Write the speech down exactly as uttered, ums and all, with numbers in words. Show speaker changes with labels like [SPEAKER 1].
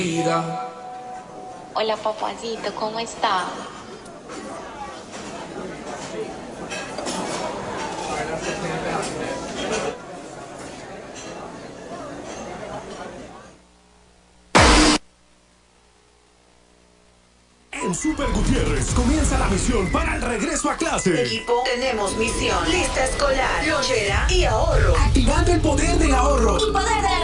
[SPEAKER 1] vida.
[SPEAKER 2] Hola papacito, ¿cómo está?
[SPEAKER 3] En Super Gutiérrez comienza la misión para el regreso a clase.
[SPEAKER 4] Equipo, tenemos misión, lista escolar, lonchera y ahorro.
[SPEAKER 3] Activando el poder del ahorro.
[SPEAKER 5] Y poder de la